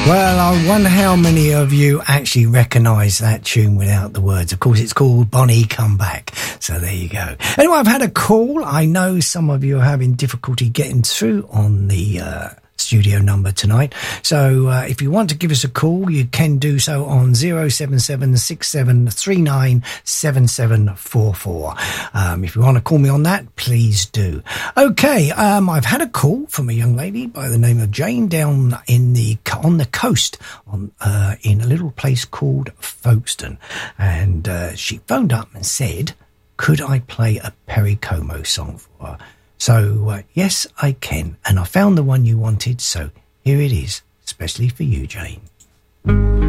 Well, I wonder how many of you actually recognise that tune without the words. Of course, it's called Bonnie Come Back. So there you go. Anyway, I've had a call. I know some of you are having difficulty getting through on the studio number tonight. So if you want to give us a call, you can do so on 07767397744. If you want to call me on that, please do. Okay, I've had a call from a young lady by the name of Jane down on the coast in a little place called Folkestone, and she phoned up and said, could I play a Perry Como song for her? So, yes, I can. And I found the one you wanted, so here it is, especially for you, Jane.